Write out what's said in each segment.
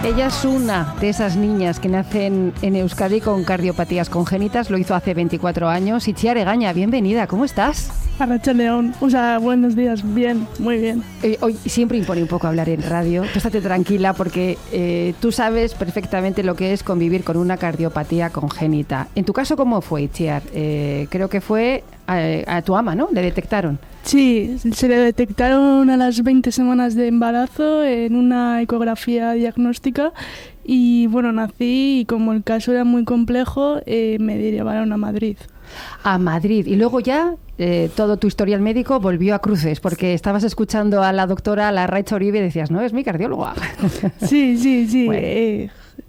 Ella es una de esas niñas que nacen en Euskadi con cardiopatías congénitas. Lo hizo hace 24 años. Itziar Egaña, bienvenida. ¿Cómo estás? Arratsaldeon. Buenos días. Bien, muy bien. Hoy siempre impone un poco hablar en radio. Tú estate tranquila porque tú sabes perfectamente lo que es convivir con una cardiopatía congénita. En tu caso, ¿cómo fue, Itziar? Creo que fue a tu ama, ¿no? ¿Le detectaron? Sí, se le detectaron a las 20 semanas de embarazo en una ecografía diagnóstica y bueno, nací y como el caso era muy complejo, me llevaron a Madrid. A Madrid. Y luego ya todo tu historial médico volvió a cruces, porque estabas escuchando a la doctora Larraitz Uribe y decías, no, es mi cardióloga. Sí. Bueno.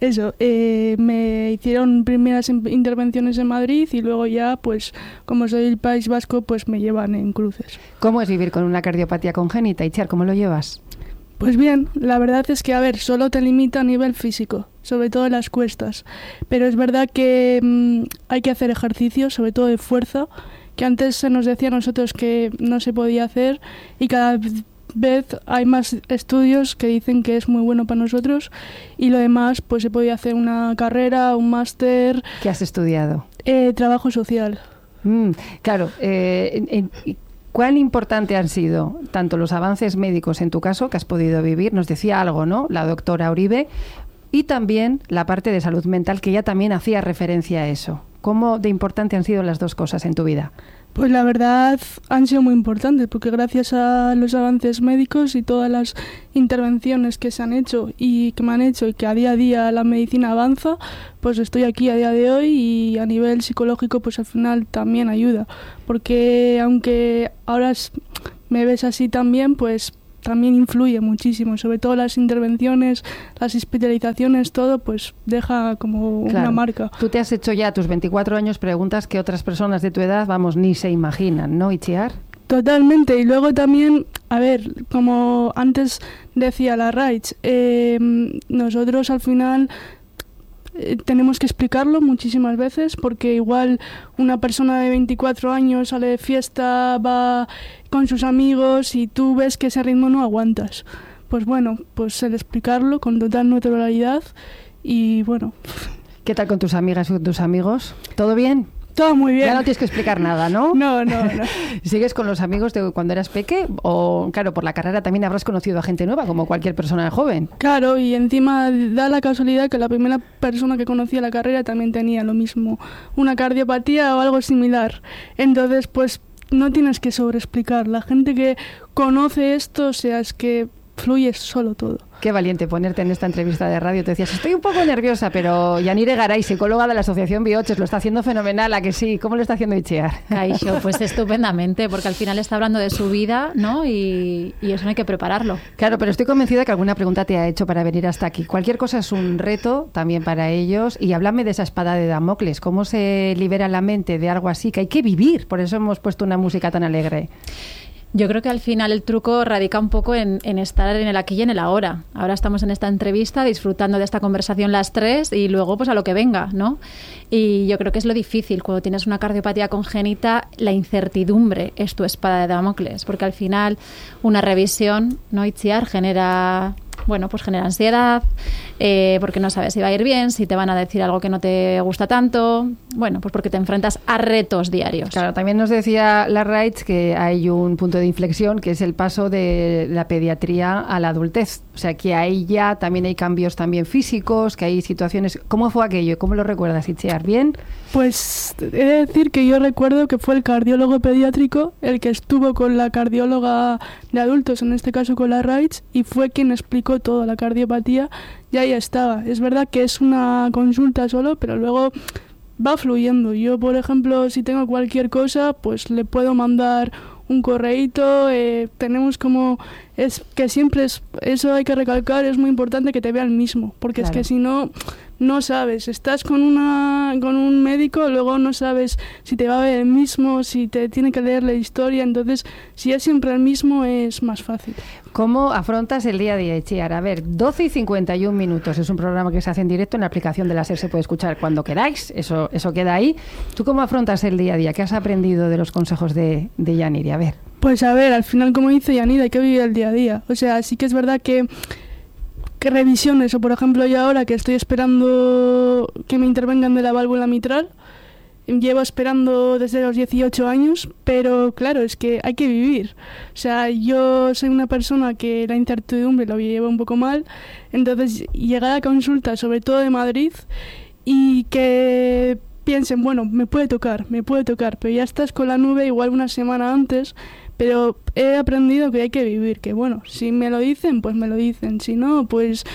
Me hicieron primeras intervenciones en Madrid y luego ya, pues, como soy del País Vasco, pues me llevan en cruces. ¿Cómo es vivir con una cardiopatía congénita, Itziar? ¿Cómo lo llevas? Pues bien, la verdad es que, solo te limita a nivel físico, sobre todo en las cuestas. Pero es verdad que hay que hacer ejercicios, sobre todo de fuerza, que antes se nos decía a nosotros que no se podía hacer y cada vez hay más estudios que dicen que es muy bueno para nosotros y lo demás, pues se podía hacer una carrera, un máster. ¿Qué has estudiado? Trabajo social. Claro, ¿cuán importante han sido tanto los avances médicos en tu caso, que has podido vivir? Nos decía algo, ¿no?, la doctora Uribe, y también la parte de salud mental, que ella también hacía referencia a eso. ¿Cómo de importante han sido las dos cosas en tu vida? Pues la verdad han sido muy importantes porque gracias a los avances médicos y todas las intervenciones que se han hecho y que me han hecho y que a día la medicina avanza, pues estoy aquí a día de hoy y a nivel psicológico pues al final también ayuda. Porque aunque ahora me ves así también, pues también influye muchísimo, sobre todo las intervenciones, las hospitalizaciones, todo, pues deja como una marca. Tú te has hecho ya a tus 24 años preguntas que otras personas de tu edad, ni se imaginan, ¿no, Itziar? Totalmente, y luego también, como antes decía Larraitz, nosotros al final tenemos que explicarlo muchísimas veces porque igual una persona de 24 años sale de fiesta, va con sus amigos y tú ves que ese ritmo no aguantas. Pues bueno, pues el explicarlo con total naturalidad y bueno. ¿Qué tal con tus amigas y con tus amigos? ¿Todo bien? Todo muy bien. Ya no tienes que explicar nada, ¿no? No. ¿Sigues con los amigos de cuando eras peque? O, claro, por la carrera también habrás conocido a gente nueva, como cualquier persona joven. Claro, y encima da la casualidad que la primera persona que conocí en la carrera también tenía lo mismo, una cardiopatía o algo similar. Entonces, pues, no tienes que sobreexplicar. La gente que conoce esto, es que fluye solo todo. Qué valiente ponerte en esta entrevista de radio. Te decías, estoy un poco nerviosa, pero Yanire Garay, psicóloga de la Asociación Bioches, lo está haciendo fenomenal, ¿a que sí? ¿Cómo lo está haciendo Itziar? Kaixo, pues estupendamente, porque al final está hablando de su vida, ¿no? Y eso no hay que prepararlo. Claro, pero estoy convencida que alguna pregunta te ha hecho para venir hasta aquí. Cualquier cosa es un reto también para ellos. Y háblame de esa espada de Damocles. ¿Cómo se libera la mente de algo así? Que hay que vivir. Por eso hemos puesto una música tan alegre. Yo creo que al final el truco radica un poco en estar en el aquí y en el ahora. Ahora estamos en esta entrevista disfrutando de esta conversación las tres y luego pues a lo que venga, ¿no? Y yo creo que es lo difícil cuando tienes una cardiopatía congénita, la incertidumbre es tu espada de Damocles, porque al final una revisión, ¿no, Itziar? Genera ansiedad, porque no sabes si va a ir bien, si te van a decir algo que no te gusta tanto, pues porque te enfrentas a retos diarios. Claro, también nos decía Larraitz que hay un punto de inflexión que es el paso de la pediatría a la adultez, o sea que ahí ya también hay cambios también físicos, que hay situaciones. ¿Cómo fue aquello? ¿Cómo lo recuerdas, Itziar? ¿Bien? Pues he de decir que yo recuerdo que fue el cardiólogo pediátrico el que estuvo con la cardióloga de adultos, en este caso con Larraitz, y fue quien explicó toda la cardiopatía y ahí estaba. Es verdad que es una consulta solo, pero luego va fluyendo. Yo, por ejemplo, si tengo cualquier cosa, pues le puedo mandar un correíto. Tenemos es que siempre eso hay que recalcar, es muy importante que te vea el mismo, porque claro, es que si no sabes, estás con un médico, luego no sabes si te va a ver el mismo, si te tiene que leer la historia, entonces si es siempre el mismo es más fácil. ¿Cómo afrontas el día a día, Itziar? 12:51 minutos, es un programa que se hace en directo en la aplicación de la SER, se puede escuchar cuando queráis, eso queda ahí. ¿Tú cómo afrontas el día a día? ¿Qué has aprendido de los consejos de Yanire? Pues al final, como dice Yanire, hay que vivir el día a día. O sea, sí que es verdad que revisiones, o por ejemplo yo ahora que estoy esperando que me intervengan de la válvula mitral, llevo esperando desde los 18 años, pero claro, es que hay que vivir. O sea, yo soy una persona que la incertidumbre lo lleva un poco mal, entonces llegar a consulta, sobre todo de Madrid, y que piensen, bueno, me puede tocar, pero ya estás con la nube igual una semana antes, pero he aprendido que hay que vivir, que bueno, si me lo dicen, pues me lo dicen, si no, pues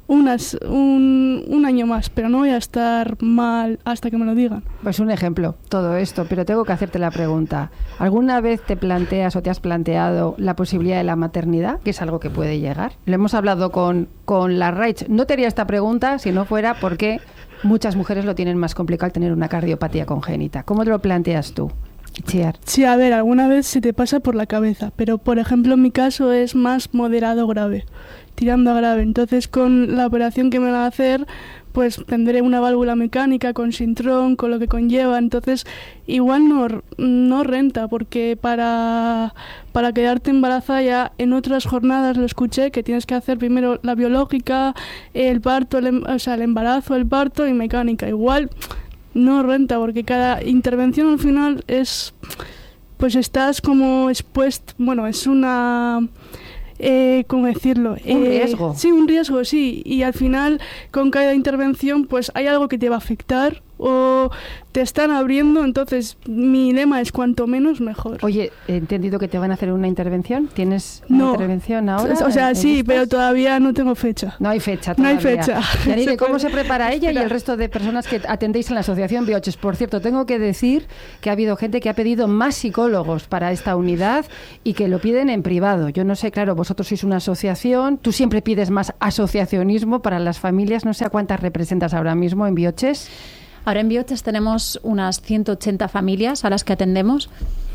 un año más, pero no voy a estar mal hasta que me lo digan. Pues un ejemplo, todo esto, pero tengo que hacerte la pregunta. ¿Alguna vez te planteas o te has planteado la posibilidad de la maternidad, que es algo que puede llegar? Lo hemos hablado con la Raich. No te haría esta pregunta si no fuera porque muchas mujeres lo tienen más complicado al tener una cardiopatía congénita. ¿Cómo te lo planteas tú, Itziar? Sí, a ver, alguna vez se te pasa por la cabeza, pero por ejemplo en mi caso es más moderado grave, tirando a grave. Entonces con la operación que me van a hacer, pues tendré una válvula mecánica con sintrón, con lo que conlleva. Entonces igual no renta, porque para quedarte embarazada ya en otras jornadas lo escuché, que tienes que hacer primero la biológica, el parto, el embarazo, el parto y mecánica. Igual no renta, porque cada intervención al final es, pues estás como expuesto, bueno, es una... ¿cómo decirlo? Un riesgo. Sí, un riesgo, sí. Y al final, con cada intervención, pues hay algo que te va a afectar o te están abriendo. Entonces, mi lema es cuanto menos, mejor. Oye, he entendido que te van a hacer una intervención. ¿Tienes una intervención ahora? O sea, sí, pero todavía no tengo fecha. No hay fecha todavía. No hay fecha. Yanire, ¿cómo se prepara ella y el resto de personas que atendéis en la Asociación Bioches? Por cierto, tengo que decir que ha habido gente que ha pedido más psicólogos para esta unidad y que lo piden en privado. Yo no sé, claro, vosotros sois una asociación, tú siempre pides más asociacionismo para las familias. No sé a cuántas representas ahora mismo en Bioches. Ahora en Bioches tenemos unas 180 familias a las que atendemos.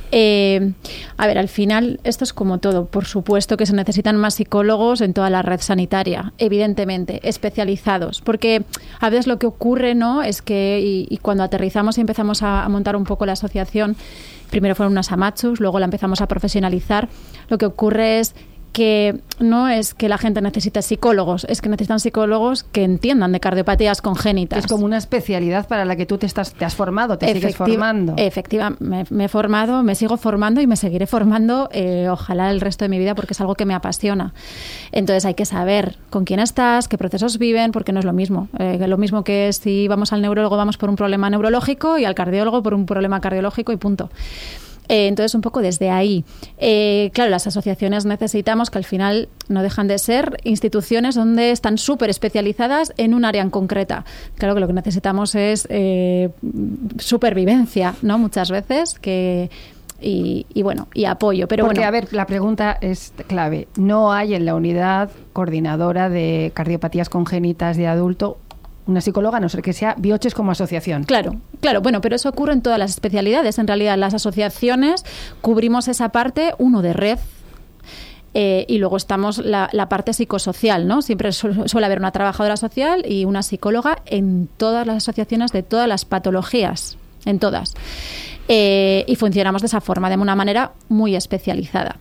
A ver, al final esto es como todo. Por supuesto que se necesitan más psicólogos en toda la red sanitaria, evidentemente, especializados. Porque a veces lo que ocurre, ¿no?, es que y cuando aterrizamos y empezamos a montar un poco la asociación, primero fueron unas amachus, luego la empezamos a profesionalizar. Lo que ocurre es que no es que la gente necesite psicólogos, es que necesitan psicólogos que entiendan de cardiopatías congénitas. Es como una especialidad para la que tú te has formado, te sigues formando. Efectivamente, me he formado, me sigo formando y me seguiré formando, ojalá el resto de mi vida, porque es algo que me apasiona. Entonces hay que saber con quién estás, qué procesos viven, porque no es lo mismo. Lo mismo que si vamos al neurólogo vamos por un problema neurológico y al cardiólogo por un problema cardiológico y punto. Entonces, un poco desde ahí. Claro, las asociaciones necesitamos, que al final no dejan de ser instituciones donde están súper especializadas en un área en concreta. Claro que lo que necesitamos es supervivencia, ¿no?, muchas veces, y bueno, y apoyo. Pero porque, bueno, a ver, la pregunta es clave. No hay en la unidad coordinadora de cardiopatías congénitas de adulto una psicóloga, a no ser que sea Bioches como asociación. Claro, bueno, pero eso ocurre en todas las especialidades. En realidad, las asociaciones cubrimos esa parte, uno de red, y luego estamos la parte psicosocial, ¿no? Siempre suele haber una trabajadora social y una psicóloga en todas las asociaciones de todas las patologías, en todas. Y funcionamos de esa forma, de una manera muy especializada.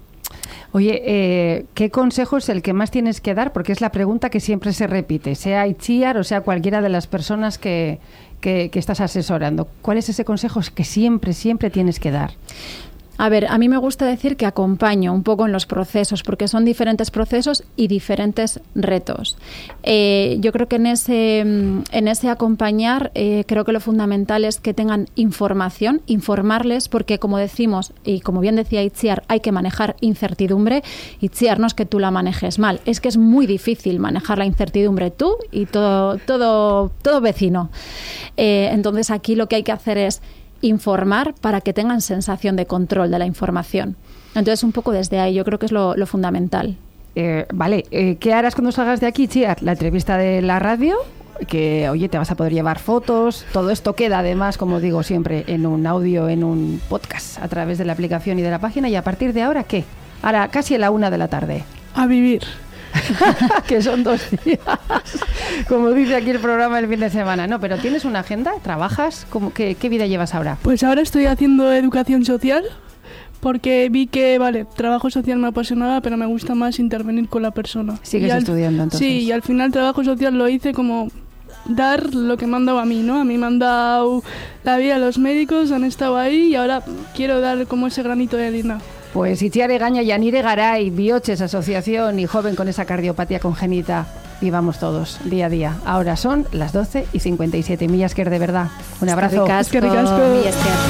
Oye, ¿qué consejo es el que más tienes que dar? Porque es la pregunta que siempre se repite, sea Itziar o sea cualquiera de las personas que estás asesorando. ¿Cuál es ese consejo que siempre tienes que dar? A ver, a mí me gusta decir que acompaño un poco en los procesos, porque son diferentes procesos y diferentes retos. Yo creo que en ese acompañar, creo que lo fundamental es que tengan información, informarles, porque como decimos, y como bien decía Itziar, hay que manejar incertidumbre. Itziar, no es que tú la manejes mal, es que es muy difícil manejar la incertidumbre tú y todo vecino. Entonces aquí lo que hay que hacer es informar para que tengan sensación de control de la información. Entonces, un poco desde ahí, yo creo que es lo fundamental. Vale, ¿qué harás cuando salgas de aquí, Itziar? La entrevista de la radio, que, oye, te vas a poder llevar fotos. Todo esto queda, además, como digo siempre, en un audio, en un podcast, a través de la aplicación y de la página. ¿Y a partir de ahora qué? Ahora, casi a la 1 de la tarde. A vivir. Que son 2 días, como dice aquí el programa el fin de semana. No, pero ¿tienes una agenda? ¿Trabajas? ¿Qué vida llevas ahora? Pues ahora estoy haciendo educación social, porque vi que, vale, trabajo social me apasionaba, pero me gusta más intervenir con la persona. ¿Sigues estudiando entonces? Sí, y al final trabajo social lo hice como dar lo que me han dado a mí, ¿no? A mí me han dado la vida, los médicos han estado ahí y ahora quiero dar como ese granito de arena. Pues Itziar Egaña, Yanire Garay, Bioches Asociación y joven con esa cardiopatía congénita. Vivamos todos, día a día. Ahora son las 12:57. Mila esker de verdad. Un abrazo. Eskerrik asko. Mila esker.